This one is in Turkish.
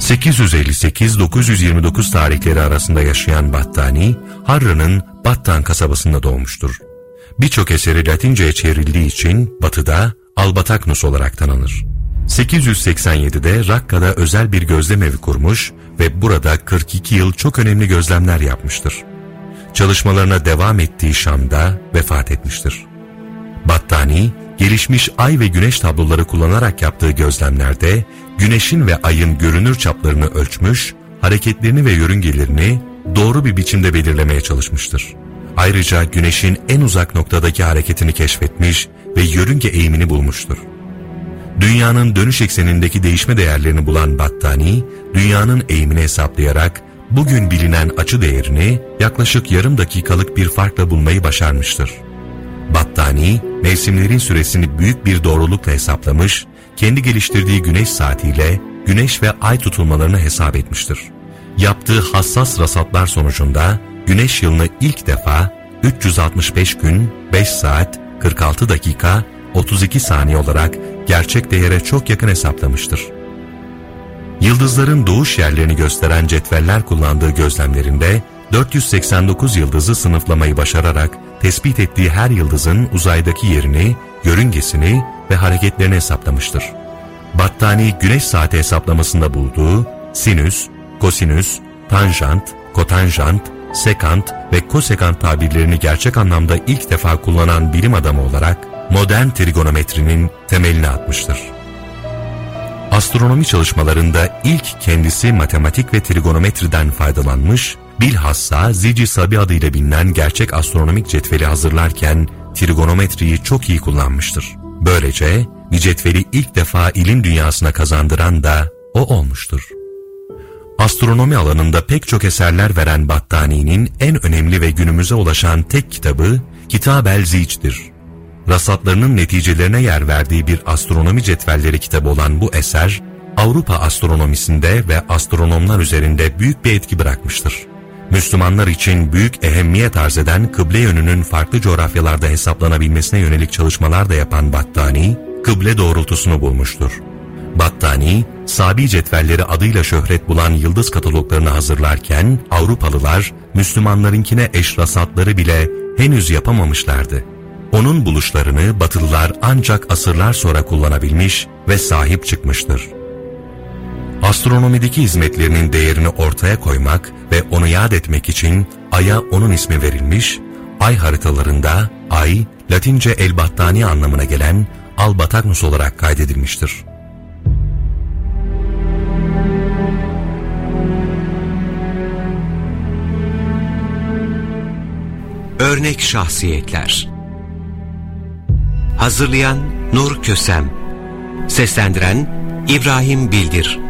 858-929 tarihleri arasında yaşayan Battani, Harran'ın Battan kasabasında doğmuştur. Birçok eseri Latince'ye çevrildiği için Batı'da Albataknus olarak tanınır. 887'de Rakka'da özel bir gözlem evi kurmuş ve burada 42 yıl çok önemli gözlemler yapmıştır. Çalışmalarına devam ettiği Şam'da vefat etmiştir. Battani, gelişmiş ay ve güneş tabloları kullanarak yaptığı gözlemlerde güneşin ve ayın görünür çaplarını ölçmüş, hareketlerini ve yörüngelerini doğru bir biçimde belirlemeye çalışmıştır. Ayrıca güneşin en uzak noktadaki hareketini keşfetmiş ve yörünge eğimini bulmuştur. Dünyanın dönüş eksenindeki değişme değerlerini bulan Battani, dünyanın eğimini hesaplayarak bugün bilinen açı değerini yaklaşık yarım dakikalık bir farkla bulmayı başarmıştır. Battani, mevsimlerin süresini büyük bir doğrulukla hesaplamış, kendi geliştirdiği güneş saatiyle güneş ve ay tutulmalarını hesap etmiştir. Yaptığı hassas rasatlar sonucunda güneş yılını ilk defa 365 gün, 5 saat, 46 dakika, 32 saniye olarak gerçek değere çok yakın hesaplamıştır. Yıldızların doğuş yerlerini gösteren cetveller kullandığı gözlemlerinde 489 yıldızı sınıflamayı başararak tespit ettiği her yıldızın uzaydaki yerini, yörüngesini ve hareketlerini hesaplamıştır. Battani güneş saati hesaplamasında bulduğu sinüs, kosinüs, tanjant, kotanjant, sekant ve kosekant tabirlerini gerçek anlamda ilk defa kullanan bilim adamı olarak modern trigonometrinin temelini atmıştır. Astronomi çalışmalarında ilk kendisi matematik ve trigonometriden faydalanmış, bilhassa Zici Sabi adıyla bilinen gerçek astronomik cetveli hazırlarken trigonometriyi çok iyi kullanmıştır. Böylece bir cetveli ilk defa ilim dünyasına kazandıran da o olmuştur. Astronomi alanında pek çok eserler veren Battani'nin en önemli ve günümüze ulaşan tek kitabı Kitab el-Zic'dir. Rasatlarının neticelerine yer verdiği bir astronomi cetvelleri kitabı olan bu eser, Avrupa astronomisinde ve astronomlar üzerinde büyük bir etki bırakmıştır. Müslümanlar için büyük ehemmiyet arz eden kıble yönünün farklı coğrafyalarda hesaplanabilmesine yönelik çalışmalar da yapan Battani, kıble doğrultusunu bulmuştur. Battani, Sabi cetvelleri adıyla şöhret bulan yıldız kataloglarını hazırlarken Avrupalılar Müslümanlarınkine eş rasatları bile henüz yapamamışlardı. Onun buluşlarını Batılılar ancak asırlar sonra kullanabilmiş ve sahip çıkmıştır. Astronomideki hizmetlerinin değerini ortaya koymak ve onu yad etmek için Ay'a onun ismi verilmiş, ay haritalarında Ay, Latince el-Battani anlamına gelen Albataknus olarak kaydedilmiştir. Örnek şahsiyetler. Hazırlayan Nur Kösem, seslendiren İbrahim Bildir.